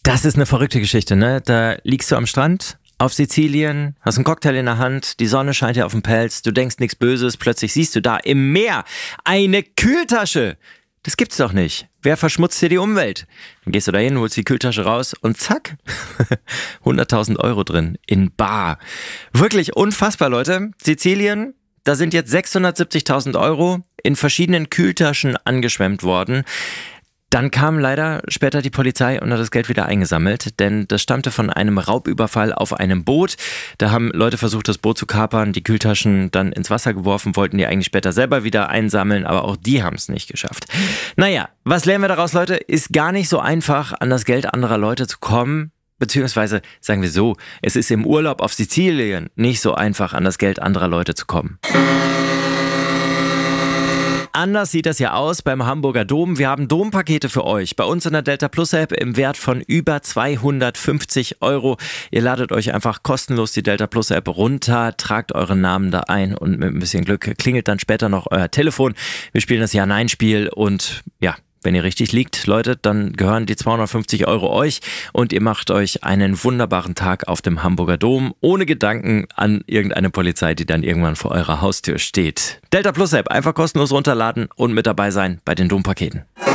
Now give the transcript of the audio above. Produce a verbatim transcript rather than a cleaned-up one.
Das ist eine verrückte Geschichte, ne? Da liegst du am Strand auf Sizilien, hast einen Cocktail in der Hand, die Sonne scheint dir auf den Pelz, du denkst nichts Böses, plötzlich siehst du da im Meer eine Kühltasche. Das gibt's doch nicht. Wer verschmutzt dir die Umwelt? Dann gehst du da hin, holst die Kühltasche raus und zack, hunderttausend Euro drin in bar. Wirklich unfassbar, Leute. Sizilien, da sind jetzt sechshundertsiebzigtausend Euro in verschiedenen Kühltaschen angeschwemmt worden. Dann kam leider später die Polizei und hat das Geld wieder eingesammelt, denn das stammte von einem Raubüberfall auf einem Boot. Da haben Leute versucht, das Boot zu kapern, die Kühltaschen dann ins Wasser geworfen, wollten die eigentlich später selber wieder einsammeln, aber auch die haben es nicht geschafft. Naja, was lernen wir daraus, Leute? Ist gar nicht so einfach, an das Geld anderer Leute zu kommen. Beziehungsweise, sagen wir so, es ist im Urlaub auf Sizilien nicht so einfach, an das Geld anderer Leute zu kommen. Anders sieht das ja aus beim Hamburger Dom. Wir haben Dompakete für euch. Bei uns in der Delta Plus App im Wert von über zweihundertfünfzig Euro. Ihr ladet euch einfach kostenlos die Delta Plus App runter, tragt euren Namen da ein und mit ein bisschen Glück klingelt dann später noch euer Telefon. Wir spielen das Ja-Nein-Spiel und ja, wenn ihr richtig liegt, Leute, dann gehören die zweihundertfünfzig Euro euch und ihr macht euch einen wunderbaren Tag auf dem Hamburger Dom, ohne Gedanken an irgendeine Polizei, die dann irgendwann vor eurer Haustür steht. Delta Plus App einfach kostenlos runterladen und mit dabei sein bei den Dompaketen.